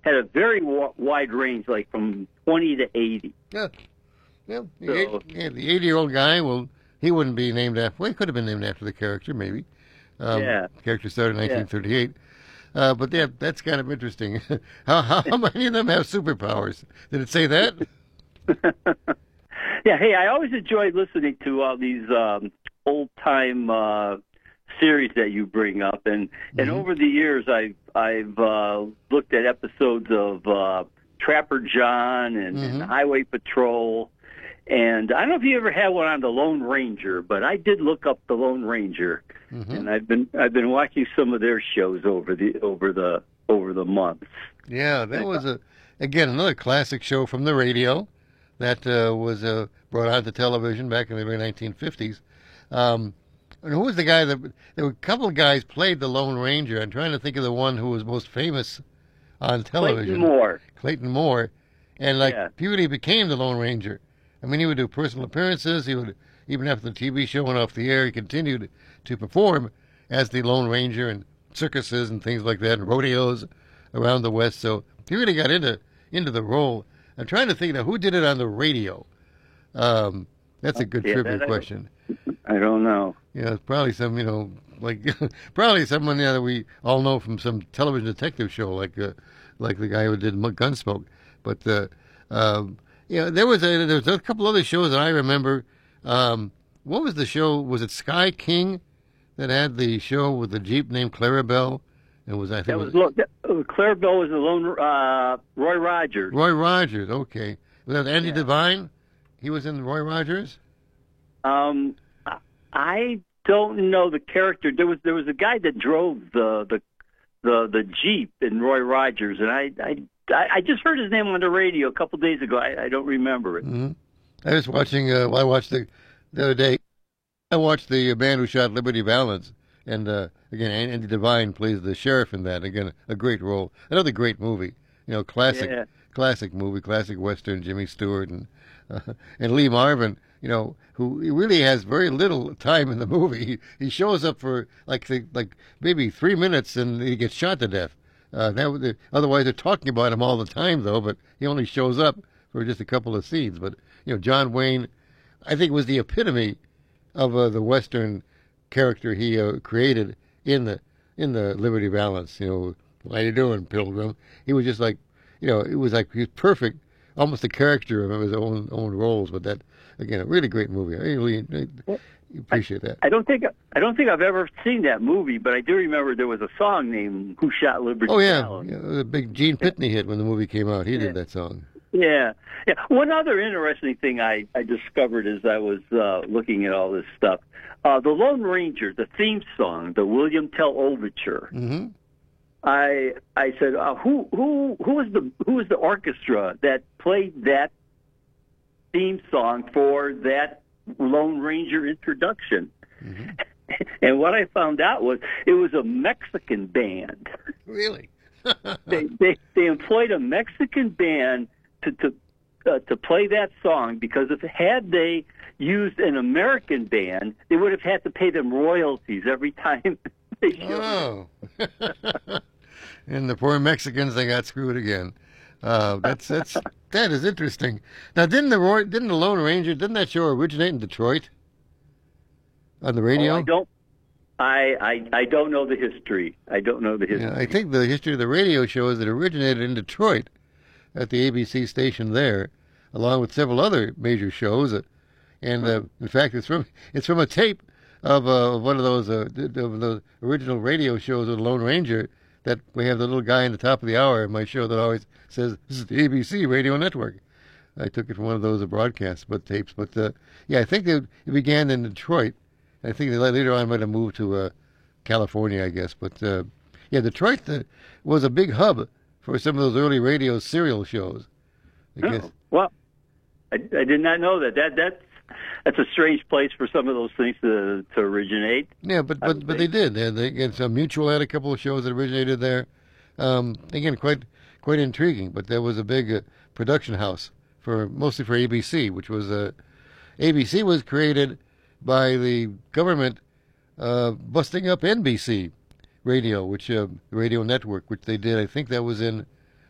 had a very wide range, like from 20 to 80. Yeah. Yeah, the So- 80-year-old guy, well, he wouldn't be named after, well, he could have been named after the character, maybe. Yeah. The character started in 1938. But yeah, that's kind of interesting. How many of them have superpowers? Did it say that? Yeah, hey, I always enjoy listening to all these old-time series that you bring up, and over the years, I've looked at episodes of Trapper John and Highway Patrol, and I don't know if you ever had one on the Lone Ranger, but I did look up the Lone Ranger, and I've been watching some of their shows over the months. Yeah, that was again another classic show from the radio that was brought onto television back in the early 1950s. And who was the guy that? There were a couple of guys played the Lone Ranger. I'm trying to think of the one who was most famous on television. Clayton Moore, and Pewdie became the Lone Ranger. I mean, he would do personal appearances. He would, even after the TV show went off the air, he continued to perform as the Lone Ranger in circuses and things like that, and rodeos around the West. So he really got into the role. I'm trying to think now who did it on the radio. That's a good trivia question. I don't know. Yeah, it's probably some, like probably someone that we all know from some television detective show, like the guy who did Gunsmoke. But there was a couple other shows that I remember. What was the show? Was it Sky King that had the show with the Jeep named Clarabelle? And Clarabelle was the lone Roy Rogers. Roy Rogers, okay. Was that Andy Devine? He was in Roy Rogers. I don't know the character. There was a guy that drove the Jeep in Roy Rogers, and I just heard his name on the radio a couple days ago. I don't remember it. Mm-hmm. I was watching. I watched the other day. I watched The Man Who Shot Liberty Valance, and again, Andy Devine plays the sheriff in that. Again, a great role. Another great movie. Classic movie, classic Western. Jimmy Stewart and Lee Marvin. Who really has very little time in the movie. He shows up for like maybe 3 minutes and he gets shot to death. Otherwise, they're talking about him all the time, though. But he only shows up for just a couple of scenes. But John Wayne, I think, was the epitome of the Western character he created in the Liberty Valance. How you doing, Pilgrim? He was just like, it was like he was perfect, almost a character of his own roles. But that, again, a really great movie. I really appreciate that. I don't think I've ever seen that movie, but I do remember there was a song named "Who Shot Liberty Valance." It was a big Gene Pitney hit when the movie came out. He did that song. Yeah. One other interesting thing I discovered as I was looking at all this stuff, the Lone Ranger, the theme song, the William Tell Overture. Mm-hmm. I said, who was the orchestra that played that theme song for that Lone Ranger introduction? Mm-hmm. And what I found out was it was a Mexican band. Really? they employed a Mexican band to play that song, because had they used an American band, they would have had to pay them royalties every time they showed. Oh. And the poor Mexicans, they got screwed again. That is interesting. Now, didn't the Lone Ranger, didn't that show originate in Detroit on the radio? I don't know the history. Yeah, I think the history of the radio show is that it originated in Detroit at the ABC station there, along with several other major shows. In fact, it's from a tape of one of those of the original radio shows of the Lone Ranger, that we have the little guy in the top of the hour in my show that always says, "This is the ABC radio network." I took it from one of those broadcasts, tapes. But I think it began in Detroit. I think they later on might have moved to California, I guess. But Detroit was a big hub for some of those early radio serial shows. I guess. Well, I did not know that. That's a strange place for some of those things to originate. Yeah, but they did. Mutual had a couple of shows that originated there. Again, quite intriguing. But there was a big production house mostly for ABC, which was ABC was created by the government busting up NBC radio, which radio network, which they did. I think that was in